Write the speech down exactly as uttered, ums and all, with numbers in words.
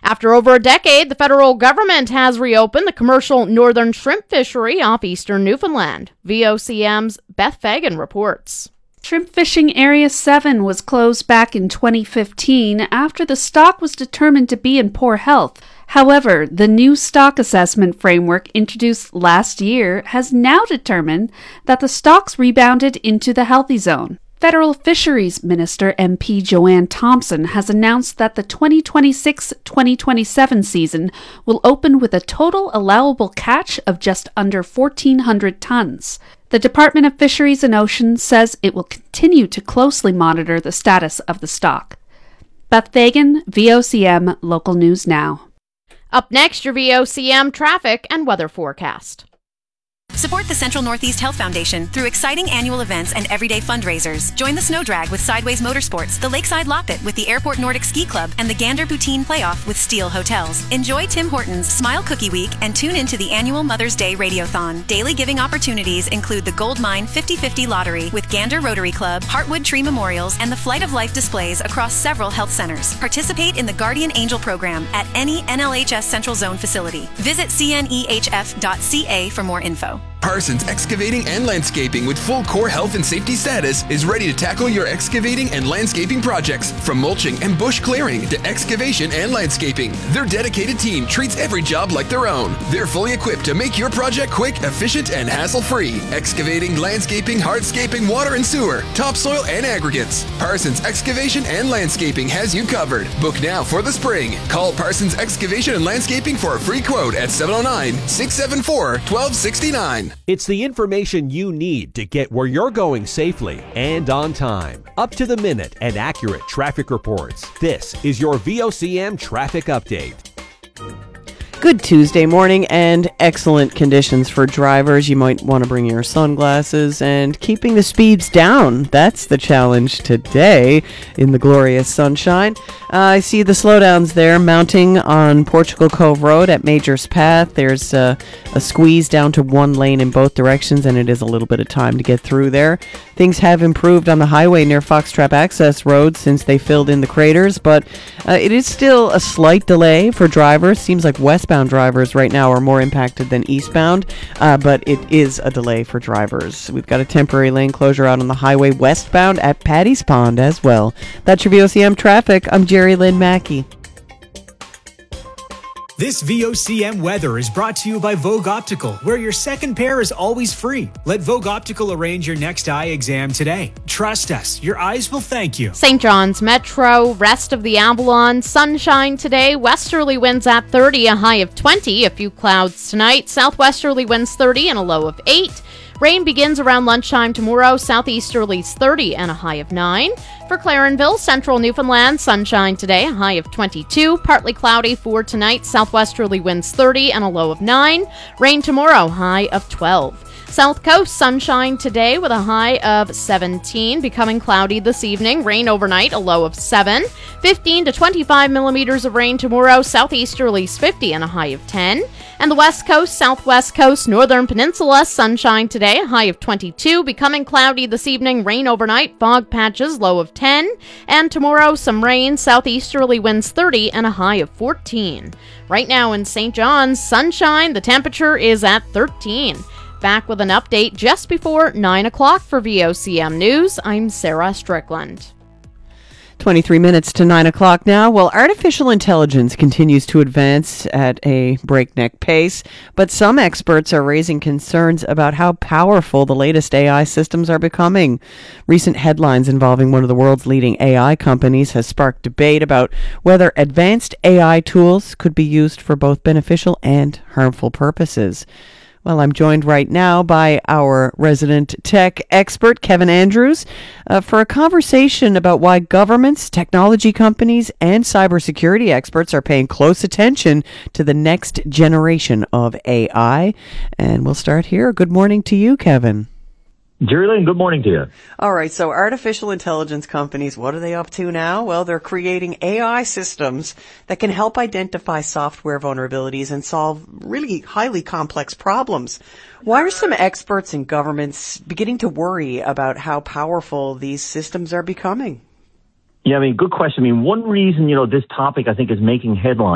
After over a decade, the federal government has reopened the commercial northern shrimp fishery off eastern Newfoundland. V O C M's Beth Fagan reports. Shrimp Fishing Area seven was closed back in twenty fifteen after the stock was determined to be in poor health. However, the new stock assessment framework introduced last year has now determined that the stocks rebounded into the healthy zone. Federal Fisheries Minister M P Joanne Thompson has announced that the twenty twenty-six twenty twenty-seven season will open with a total allowable catch of just under fourteen hundred tons. The Department of Fisheries and Oceans says it will continue to closely monitor the status of the stock. Beth Fagan, V O C M Local News Now. Up next, your V O C M traffic and weather forecast. Support the Central Northeast Health Foundation through exciting annual events and everyday fundraisers. Join the Snow Drag with Sideways Motorsports, the Lakeside Loppet with the Airport Nordic Ski Club, and the Gander Poutine Playoff with Steel Hotels. Enjoy Tim Hortons Smile Cookie Week and tune into the annual Mother's Day Radiothon. Daily giving opportunities include the Gold Mine fifty fifty Lottery with Gander Rotary Club, Heartwood Tree Memorials, and the Flight of Life displays across several health centers. Participate in the Guardian Angel program at any N L H S Central Zone facility. Visit C N E H F dot C A for more info. Parsons Excavating and Landscaping with full core health and safety status is ready to tackle your excavating and landscaping projects. From mulching and bush clearing to excavation and landscaping, their dedicated team treats every job like their own. They're fully equipped to make your project quick, efficient, and hassle-free. Excavating, landscaping, hardscaping, water and sewer, topsoil, and aggregates. Parsons Excavation and Landscaping has you covered. Book now for the spring. Call Parsons Excavation and Landscaping for a free quote at seven oh nine, six seven four, one two six nine. It's the information you need to get where you're going safely and on time. Up to the minute and accurate traffic reports. This is your V O C M Traffic Update. Good Tuesday morning and excellent conditions for drivers. You might want to bring your sunglasses and keeping the speeds down. That's the challenge today in the glorious sunshine. Uh, I see the slowdowns there mounting on Portugal Cove Road at Major's Path. There's uh, a squeeze down to one lane in both directions, and it is a little bit of time to get through there. Things have improved on the highway near Foxtrap Access Road since they filled in the craters, but uh, it is still a slight delay for drivers. Seems like westbound drivers right now are more impacted than eastbound, uh, but it is a delay for drivers. We've got a temporary lane closure out on the highway westbound at Paddy's Pond as well. That's your V O C M traffic. I'm Jerry Lynn Mackey. This V O C M weather is brought to you by Vogue Optical, where your second pair is always free. Let Vogue Optical arrange your next eye exam today. Trust us, your eyes will thank you. Saint John's Metro, rest of the Avalon, sunshine today, westerly winds at thirty, a high of twenty, a few clouds tonight, southwesterly winds thirty and a low of eight. Rain begins around lunchtime tomorrow, southeasterlies thirty and a high of nine. For Clarenville, central Newfoundland, sunshine today, a high of twenty-two. Partly cloudy for tonight, southwesterly winds thirty and a low of nine. Rain tomorrow, high of twelve. South Coast, sunshine today with a high of seventeen, becoming cloudy this evening. Rain overnight, a low of seven. fifteen to twenty-five millimeters of rain tomorrow, southeasterlies fifty and a high of ten. And the West Coast, Southwest Coast, Northern Peninsula, sunshine today, a high of twenty-two, becoming cloudy this evening. Rain overnight, fog patches, low of ten. And tomorrow, some rain, southeasterly winds thirty and a high of fourteen. Right now in Saint John's, sunshine, the temperature is at thirteen. Back with an update just before nine o'clock for V O C M News. I'm Sarah Strickland. twenty-three minutes to nine o'clock now. Well, artificial intelligence continues to advance at a breakneck pace, but some experts are raising concerns about how powerful the latest A I systems are becoming. Recent headlines involving one of the world's leading A I companies has sparked debate about whether advanced A I tools could be used for both beneficial and harmful purposes. Well, I'm joined right now by our resident tech expert, Kevin Andrews, uh, for a conversation about why governments, technology companies, and cybersecurity experts are paying close attention to the next generation of A I. And we'll start here. Good morning to you, Kevin. Jerry Lynn, good morning to you. All right, so artificial intelligence companies, what are they up to now? Well, they're creating A I systems that can help identify software vulnerabilities and solve really highly complex problems. Why are some experts and governments beginning to worry about how powerful these systems are becoming? Yeah, I mean, good question. I mean, one reason, you know, this topic I think is making headlines